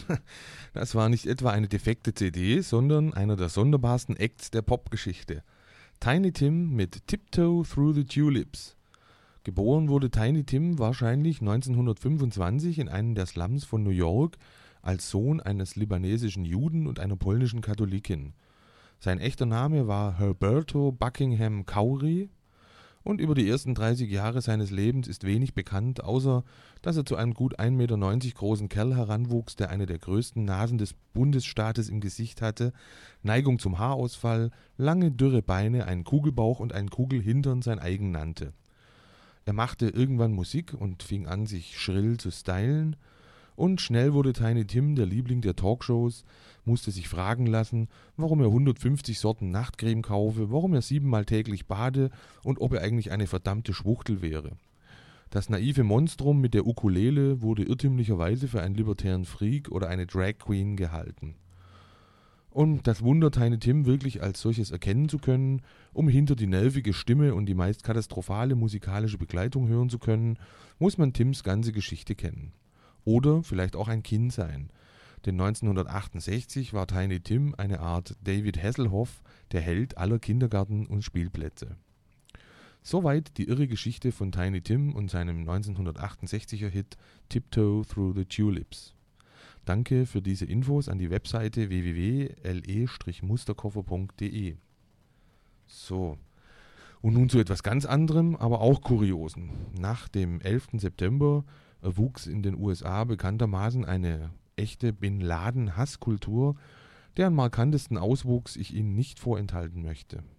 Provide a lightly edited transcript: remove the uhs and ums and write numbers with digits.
Das war nicht etwa eine defekte CD, sondern einer der sonderbarsten Acts der Popgeschichte. Tiny Tim mit Tiptoe Through the Tulips. Geboren wurde Tiny Tim wahrscheinlich 1925 in einem der Slums von New York als Sohn eines libanesischen Juden und einer polnischen Katholikin. Sein echter Name war Herberto Buckingham Cowrie und über die ersten 30 Jahre seines Lebens ist wenig bekannt, außer dass er zu einem gut 1,90 Meter großen Kerl heranwuchs, der eine der größten Nasen des Bundesstaates im Gesicht hatte, Neigung zum Haarausfall, lange dürre Beine, einen Kugelbauch und einen Kugelhintern sein eigen nannte. Er machte irgendwann Musik und fing an, sich schrill zu stylen. Und schnell wurde Tiny Tim der Liebling der Talkshows, musste sich fragen lassen, warum er 150 Sorten Nachtcreme kaufe, warum er 7-mal täglich bade und ob er eigentlich eine verdammte Schwuchtel wäre. Das naive Monstrum mit der Ukulele wurde irrtümlicherweise für einen libertären Freak oder eine Drag Queen gehalten. Um das Wunder Tiny Tim wirklich als solches erkennen zu können, um hinter die nervige Stimme und die meist katastrophale musikalische Begleitung hören zu können, muss man Tims ganze Geschichte kennen. Oder vielleicht auch ein Kind sein. Denn 1968 war Tiny Tim eine Art David Hasselhoff, der Held aller Kindergarten- und Spielplätze. Soweit die irre Geschichte von Tiny Tim und seinem 1968er Hit Tiptoe Through the Tulips. Danke für diese Infos an die Webseite www.le-musterkoffer.de. So, und nun zu etwas ganz anderem, aber auch Kuriosen. Nach dem 11. September erwuchs in den USA bekanntermaßen eine echte Bin Laden-Hasskultur, deren markantesten Auswuchs ich Ihnen nicht vorenthalten möchte.